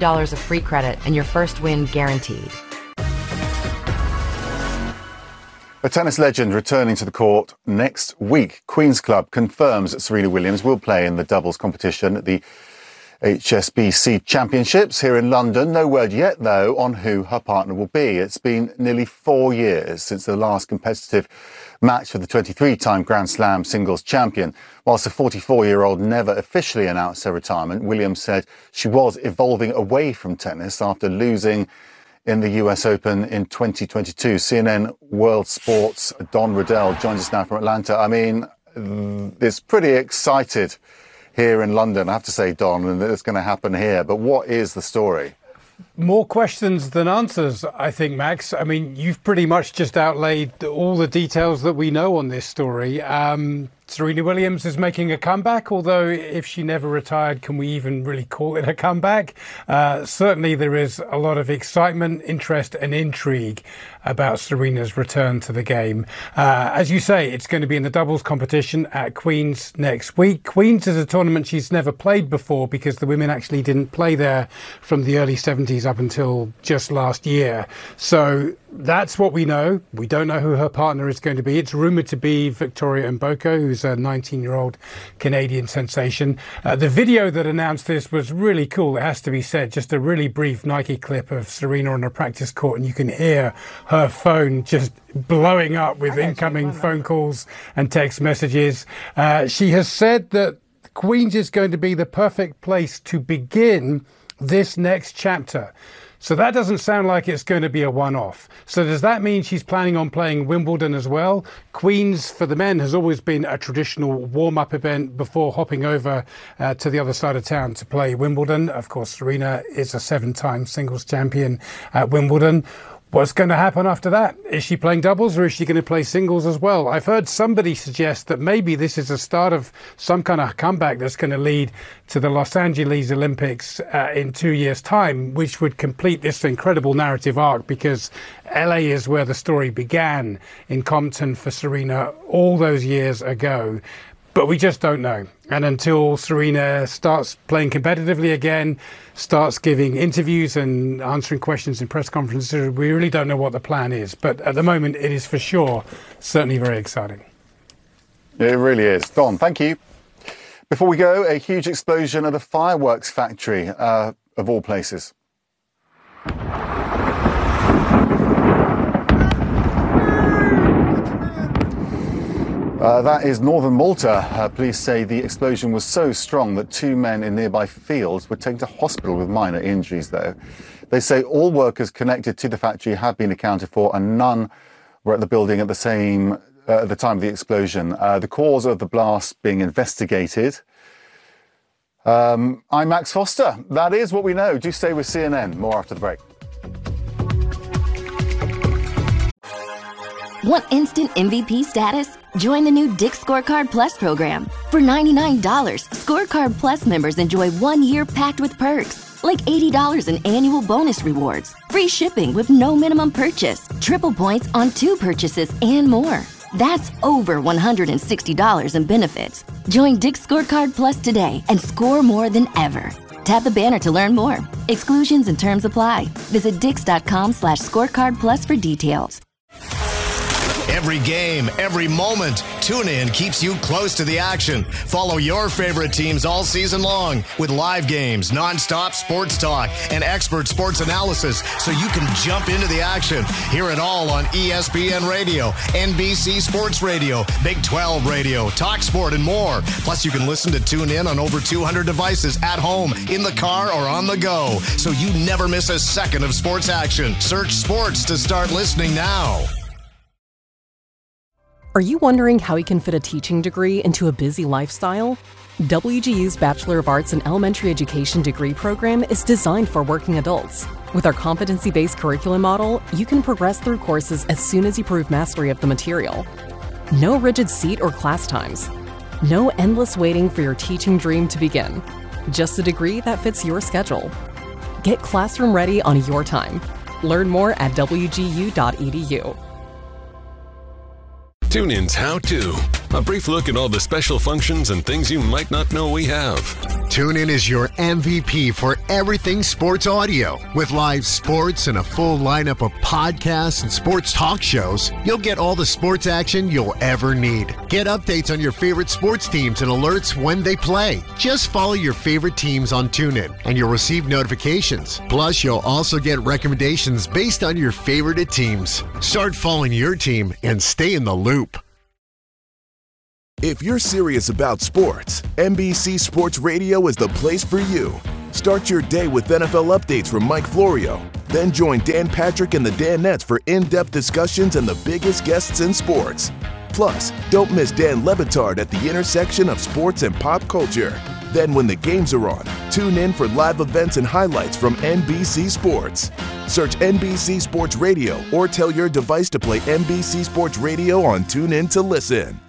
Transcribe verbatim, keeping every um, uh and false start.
dollars of free credit and your first win guaranteed. A tennis legend returning to the court next week. Queen's Club confirms that Serena Williams will play in the doubles competition at the H S B C Championships here in London. No word yet, though, on who her partner will be. It's been nearly four years since the last competitive match for the twenty-three-time Grand Slam singles champion. Whilst the forty-four-year-old never officially announced her retirement, Williams said she was evolving away from tennis after losing in the U S Open in twenty twenty-two. C N N World Sports' Don Riddell joins us now from Atlanta. I mean, it's pretty excited here in London, I have to say, Don, and it's going to happen here. But what is the story? More questions than answers, I think, Max. I mean, you've pretty much just outlaid all the details that we know on this story. Um, Serena Williams is making a comeback, although if she never retired, can we even really call it a comeback? Uh, certainly there is a lot of excitement, interest and intrigue about Serena's return to the game. Uh, as you say, it's going to be in the doubles competition at Queen's next week. Queen's is a tournament she's never played before because the women actually didn't play there from the early seventies up until just last year. So that's what we know. We don't know who her partner is going to be. It's rumoured to be Victoria Mboko, who's a nineteen-year-old Canadian sensation. Uh, the video that announced this was really cool, it has to be said. Just a really brief Nike clip of Serena on a practice court, and you can hear her phone just blowing up with incoming phone calls and text messages. Uh, she has said that Queen's is going to be the perfect place to begin this next chapter. So that doesn't sound like it's going to be a one-off. So does that mean she's planning on playing Wimbledon as well? Queen's for the men has always been a traditional warm-up event before hopping over uh, to the other side of town to play Wimbledon. Of course, Serena is a seven-time singles champion at Wimbledon. What's going to happen after that? Is she playing doubles or is she going to play singles as well? I've heard somebody suggest that maybe this is a start of some kind of comeback that's going to lead to the Los Angeles Olympics uh, in two years' time, which would complete this incredible narrative arc because L A is where the story began in Compton for Serena all those years ago. But we just don't know. And until Serena starts playing competitively again, starts giving interviews and answering questions in press conferences, we really don't know what the plan is. But at the moment, it is for sure certainly very exciting. It really is. Don, thank you. Before we go, a huge explosion at a fireworks factory, uh, of all places. Uh, that is northern Malta. Uh, police say the explosion was so strong that two men in nearby fields were taken to hospital with minor injuries, though. They say all workers connected to the factory have been accounted for and none were at the building at the same uh, at the time of the explosion. Uh, the cause of the blast being investigated. Um, I'm Max Foster. That is what we know. Do stay with C N N. More after the break. Want instant M V P status? Join the new Dick's Scorecard Plus program. For ninety-nine dollars, Scorecard Plus members enjoy one year packed with perks, like eighty dollars in annual bonus rewards, free shipping with no minimum purchase, triple points on two purchases, and more. That's over one hundred sixty dollars in benefits. Join Dick's Scorecard Plus today and score more than ever. Tap the banner to learn more. Exclusions and terms apply. Visit dix.com slash scorecard plus for details. Every game, every moment, TuneIn keeps you close to the action. Follow your favorite teams all season long with live games, nonstop sports talk, and expert sports analysis so you can jump into the action. Hear it all on E S P N Radio, N B C Sports Radio, Big twelve Radio, TalkSport, and more. Plus, you can listen to TuneIn on over two hundred devices at home, in the car, or on the go, so you never miss a second of sports action. Search sports to start listening now. Are you wondering how you can fit a teaching degree into a busy lifestyle? W G U's Bachelor of Arts in Elementary Education degree program is designed for working adults. With our competency-based curriculum model, you can progress through courses as soon as you prove mastery of the material. No rigid seat or class times. No endless waiting for your teaching dream to begin. Just a degree that fits your schedule. Get classroom ready on your time. Learn more at w g u dot e d u. TuneIn's How To A brief look at all the special functions and things you might not know we have. TuneIn is your M V P for everything sports audio. With live sports and a full lineup of podcasts and sports talk shows, you'll get all the sports action you'll ever need. Get updates on your favorite sports teams and alerts when they play. Just follow your favorite teams on TuneIn, and you'll receive notifications. Plus, you'll also get recommendations based on your favorite teams. Start following your team and stay in the loop. If you're serious about sports, N B C Sports Radio is the place for you. Start your day with N F L updates from Mike Florio. Then join Dan Patrick and the Danettes for in-depth discussions and the biggest guests in sports. Plus, don't miss Dan Le Batard at the intersection of sports and pop culture. Then when the games are on, tune in for live events and highlights from N B C Sports. Search N B C Sports Radio or tell your device to play N B C Sports Radio on TuneIn to listen.